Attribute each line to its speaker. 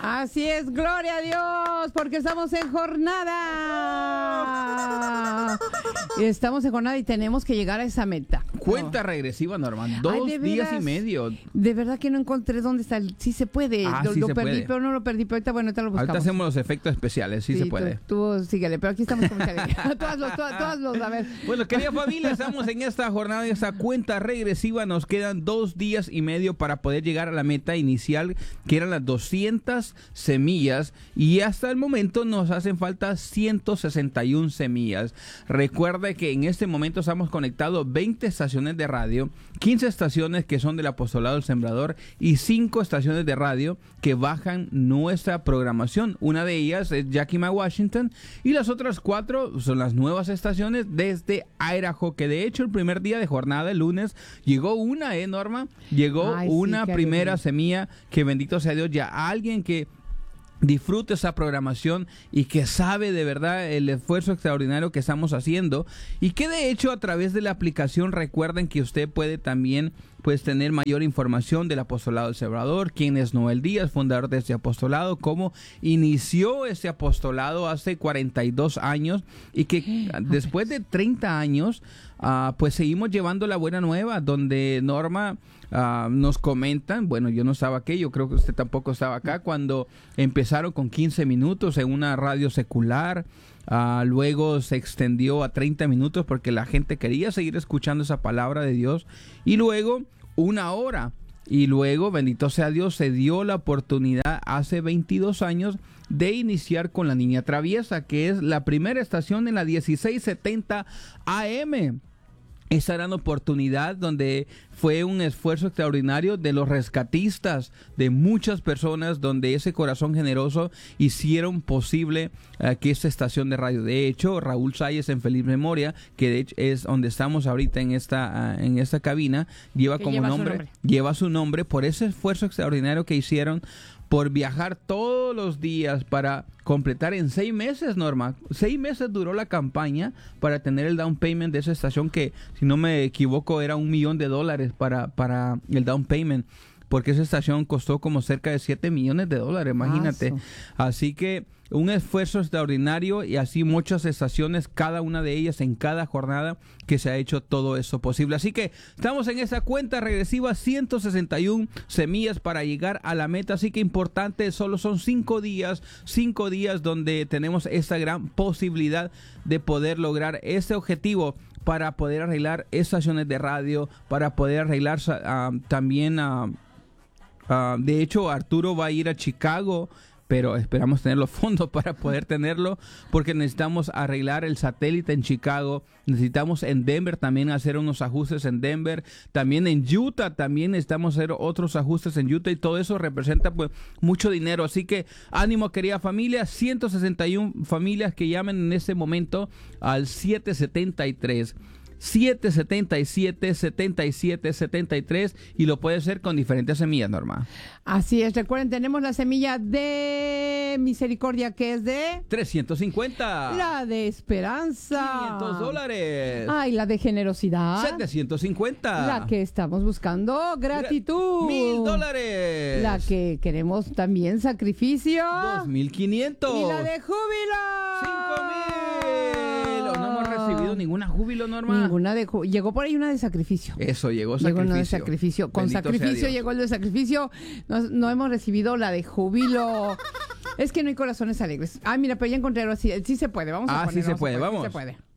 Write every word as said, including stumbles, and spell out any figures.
Speaker 1: Así es, gloria a Dios, porque estamos en jornada. Estamos en jornada y tenemos que llegar a esa meta.
Speaker 2: Cuenta
Speaker 1: no.
Speaker 2: regresiva, Norma. Dos
Speaker 1: Ay,
Speaker 2: días y medio.
Speaker 1: De verdad que no encontré dónde está el... Sí se puede.
Speaker 2: Ah,
Speaker 1: lo
Speaker 2: sí
Speaker 1: lo
Speaker 2: se
Speaker 1: perdí,
Speaker 2: puede.
Speaker 1: pero no lo perdí. Pero ahorita, bueno, ahorita lo buscamos.
Speaker 2: Ahorita hacemos los efectos especiales, sí, sí se puede.
Speaker 1: Tú, tú síguele, pero aquí estamos con todas los, todas, todas los, a ver.
Speaker 2: Bueno, querida familia, estamos en esta jornada de esta cuenta regresiva. Nos quedan dos días y medio para poder llegar a la meta inicial, que eran las doscientas semillas, y hasta el momento nos hacen falta ciento sesenta y una semillas. Recuerde que en este momento estamos conectados veinte estaciones de radio, quince estaciones que son del Apostolado del Sembrador y cinco estaciones de radio que bajan nuestra programación. Una de ellas es Yakima, Washington, y las otras cuatro son las nuevas estaciones desde Idaho, que de hecho el primer día de jornada, el lunes, llegó una, ¿eh, Norma? Llegó
Speaker 1: Ay, sí,
Speaker 2: una
Speaker 1: qué
Speaker 2: primera
Speaker 1: alegría.
Speaker 2: semilla, que bendito sea Dios, ya alguien que disfrute esa programación y que sabe de verdad el esfuerzo extraordinario que estamos haciendo, y que de hecho a través de la aplicación recuerden que usted puede también pues tener mayor información del Apostolado del Sembrador, quién es Noel Díaz, fundador de este apostolado, cómo inició este apostolado hace cuarenta y dos años, y que después de treinta años uh, pues seguimos llevando la buena nueva, donde Norma uh, nos comentan, bueno, yo no estaba aquí, yo creo que usted tampoco estaba acá, cuando empezaron con quince minutos en una radio secular. Uh, luego se extendió a treinta minutos porque la gente quería seguir escuchando esa palabra de Dios, y luego una hora, y luego, bendito sea Dios, se dio la oportunidad hace veintidós años de iniciar con La Niña Traviesa, que es la primera estación en la dieciséis setenta A M. Esa gran oportunidad donde fue un esfuerzo extraordinario de los rescatistas, de muchas personas, donde ese corazón generoso hicieron posible uh, que esta estación de radio. De hecho, Raúl Salles, en feliz memoria, que de hecho es donde estamos ahorita en esta, uh, en esta cabina, lleva
Speaker 1: Que
Speaker 2: como
Speaker 1: lleva su
Speaker 2: nombre,
Speaker 1: nombre.
Speaker 2: lleva su nombre por ese esfuerzo extraordinario que hicieron, por viajar todos los días para completar en seis meses, Norma. Seis meses duró la campaña para tener el down payment de esa estación, que, si no me equivoco, era un millón de dólares para, para el down payment, porque esa estación costó como cerca de siete millones de dólares, imagínate.
Speaker 1: Mazo.
Speaker 2: Así que un esfuerzo extraordinario, y así muchas estaciones, cada una de ellas en cada jornada, que se ha hecho todo eso posible. Así que estamos en esa cuenta regresiva, ciento sesenta y una semillas para llegar a la meta. Así que importante, solo son cinco días, cinco días donde tenemos esta gran posibilidad de poder lograr ese objetivo, para poder arreglar estaciones de radio, para poder arreglar uh, también, uh, uh, de hecho Arturo va a ir a Chicago, pero esperamos tener los fondos para poder tenerlo, porque necesitamos arreglar el satélite en Chicago, necesitamos en Denver también hacer unos ajustes en Denver, también en Utah también necesitamos hacer otros ajustes en Utah, y todo eso representa pues mucho dinero. Así que ánimo, querida familia, ciento sesenta y una familias que llamen en este momento al siete setenta y tres siete setenta y siete, setenta y siete, setenta y tres, y lo puede hacer con diferentes semillas, Norma.
Speaker 1: Así es, recuerden, tenemos la semilla de misericordia, que es de...
Speaker 2: trescientos cincuenta.
Speaker 1: La de esperanza.
Speaker 2: quinientos dólares.
Speaker 1: Ay, la de generosidad.
Speaker 2: setecientos cincuenta.
Speaker 1: La que estamos buscando, gratitud.
Speaker 2: Mil dólares.
Speaker 1: La que queremos también, sacrificio.
Speaker 2: Dos mil quinientos.
Speaker 1: Y la de júbilo.
Speaker 2: Cinco mil. No hemos recibido ninguna júbilo, Norma.
Speaker 1: Ninguna de ju- Llegó por ahí una de sacrificio.
Speaker 2: Eso, llegó
Speaker 1: Llegó
Speaker 2: sacrificio.
Speaker 1: una de sacrificio. Con
Speaker 2: Bendito sea
Speaker 1: sacrificio
Speaker 2: Dios.
Speaker 1: llegó el de sacrificio. No, no hemos recibido la de júbilo. Es que no hay corazones alegres. Ah, mira, pero ya encontré algo así. Sí se puede. Vamos a
Speaker 2: Ah, sí
Speaker 1: ponerlo,
Speaker 2: se puede,
Speaker 1: Sí
Speaker 2: vamos.
Speaker 1: se puede.